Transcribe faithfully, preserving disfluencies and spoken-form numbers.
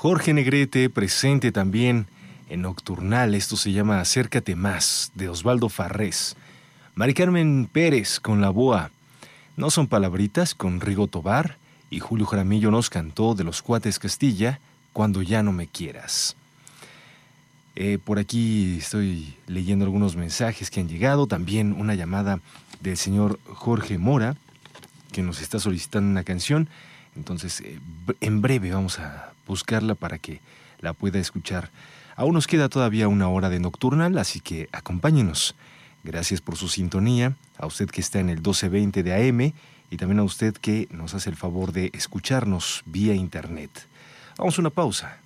Jorge Negrete presente también en Nocturnal. Esto se llama Acércate Más, de Osvaldo Farrés. Mari Carmen Pérez con La Boa. No son palabritas, con Rigo Tobar. Y Julio Jaramillo nos cantó de Los Cuates Castilla, Cuando ya no me quieras. Eh, por aquí estoy leyendo algunos mensajes que han llegado. También una llamada del señor Jorge Mora, que nos está solicitando una canción. Entonces, eh, en breve vamos a buscarla para que la pueda escuchar. Aún nos queda todavía una hora de Nocturnal, así que acompáñenos. Gracias por su sintonía, a usted que está en el doce veinte de A M y también a usted que nos hace el favor de escucharnos vía internet. Vamos a una pausa